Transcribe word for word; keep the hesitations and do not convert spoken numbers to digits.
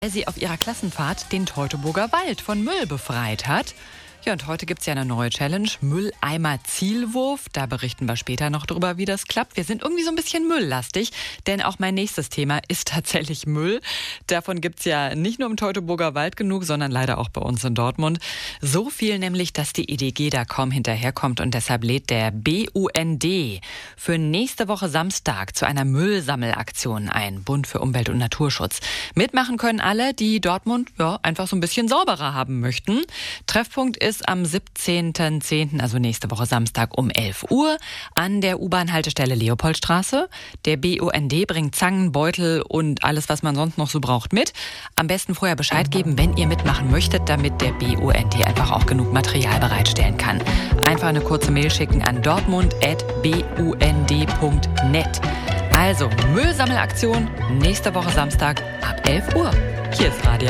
Weil sie auf ihrer Klassenfahrt den Teutoburger Wald von Müll befreit hat. Ja, und heute gibt's ja eine neue Challenge, Mülleimer-Zielwurf. Da berichten wir später noch drüber, wie das klappt. Wir sind irgendwie so ein bisschen mülllastig, denn auch mein nächstes Thema ist tatsächlich Müll. Davon gibt's ja nicht nur im Teutoburger Wald genug, sondern leider auch bei uns in Dortmund. So viel nämlich, dass die E D G da kaum hinterherkommt, und deshalb lädt der B U N D für nächste Woche Samstag zu einer Müllsammelaktion ein. Bund für Umwelt und Naturschutz. Mitmachen können alle, die Dortmund ja einfach so ein bisschen sauberer haben möchten. Treffpunkt ist am siebzehnten zehnten, also nächste Woche Samstag um elf Uhr an der U-Bahn-Haltestelle Leopoldstraße. Der B U N D bringt Zangen, Beutel und alles, was man sonst noch so braucht, mit. Am besten vorher Bescheid geben, wenn ihr mitmachen möchtet, damit der B U N D einfach auch genug Material bereitstellen kann. Einfach eine kurze Mail schicken an dortmund at b u n d punkt net. Also Müllsammelaktion nächste Woche Samstag ab elf Uhr. Hier ist Radio